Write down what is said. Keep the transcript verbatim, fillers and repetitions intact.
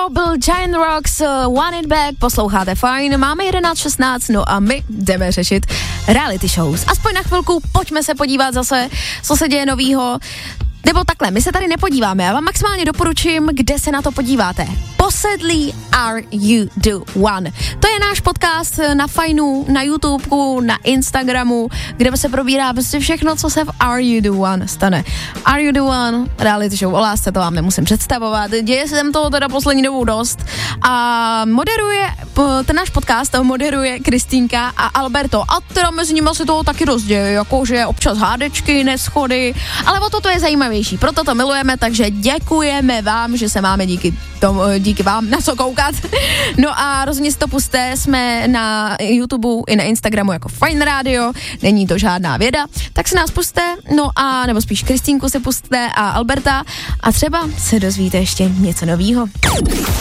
To byl Giant Rocks, uh, Want It Back, posloucháte fajn, máme jedenáct šestnáct, no a my jdeme řešit reality shows. Aspoň na chvilku, pojďme se podívat zase, co se děje novýho. Nebo takhle, my se tady nepodíváme, já vám maximálně doporučím, kde se na to podíváte. Posedlí Are You The One. To je náš podcast na Fajnu, na YouTubeku, na Instagramu, kde se probírá prostě všechno, co se v Are You The One stane. Are You The One, reality show o lásce, to vám nemusím představovat, děje se tam toho teda poslední dobou dost. A moderuje, ten náš podcast moderuje Kristýnka a Alberto. A teda mezi nimi se toho taky dost děje, jakože občas hádečky, neschody, ale o to to je zajímavější, proto to milujeme, takže děkujeme vám, že se máme díky tomu, díky vám na co koukat. No a rozhodně si to pusťte, jsme na YouTube i na Instagramu jako Fajn Radio, není to žádná věda, tak si nás pusťte, no a nebo spíš Kristýnku si pusťte a Alberta a třeba se dozvíte ještě něco novýho.